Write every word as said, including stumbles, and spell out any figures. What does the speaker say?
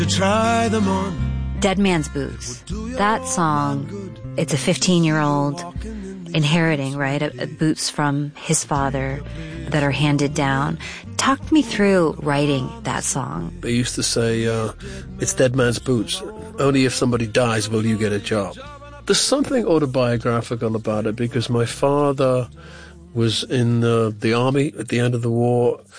To try them on. Dead Man's Boots. That song, it's a fifteen-year-old inheriting, right, a, a boots from his father that are handed down. Talk me through writing that song. They used to say, uh, it's dead man's boots. Only if somebody dies will you get a job. There's something autobiographical about it because my father was in uh, the army at the end of the war.